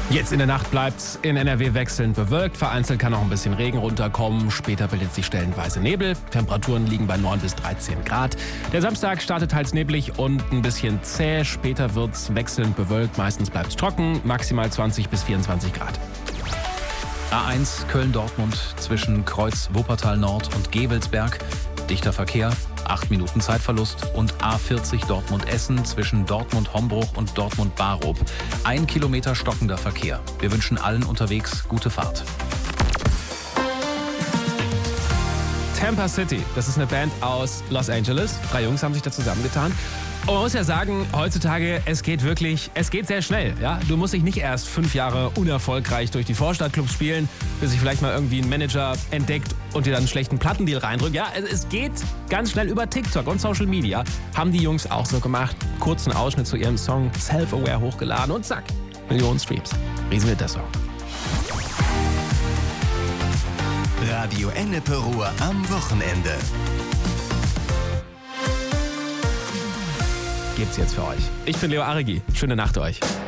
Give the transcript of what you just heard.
Jetzt in der Nacht bleibt's in NRW wechselnd bewölkt. Vereinzelt kann auch ein bisschen Regen runterkommen. Später bildet sich stellenweise Nebel. Temperaturen liegen bei 9 bis 13 Grad. Der Samstag startet teils neblig und ein bisschen zäh. Später wird's wechselnd bewölkt. Meistens bleibt's trocken. Maximal 20 bis 24 Grad. A1 Köln-Dortmund zwischen Kreuz Wuppertal-Nord und Gevelsberg. Dichter Verkehr, 8 Minuten Zeitverlust. Und A40 Dortmund-Essen zwischen Dortmund-Hombruch und Dortmund-Barup. 1 Kilometer stockender Verkehr. Wir wünschen allen unterwegs gute Fahrt. Tampa City, das ist eine Band aus Los Angeles. 3 Jungs haben sich da zusammengetan. Und man muss ja sagen, heutzutage, es geht sehr schnell. Ja? Du musst dich nicht erst 5 Jahre unerfolgreich durch die Vorstadtclubs spielen, bis sich vielleicht mal irgendwie ein Manager entdeckt und dir dann einen schlechten Plattendeal reindrückt. Ja, es geht ganz schnell über TikTok und Social Media. Haben die Jungs auch so gemacht. Kurzen Ausschnitt zu ihrem Song Self-Aware hochgeladen und zack, Millionen Streams. Riesenhit der Song. Radio Ennepe Ruhr am Wochenende. Gibt's jetzt für euch. Ich bin Leo Aregi. Schöne Nacht euch.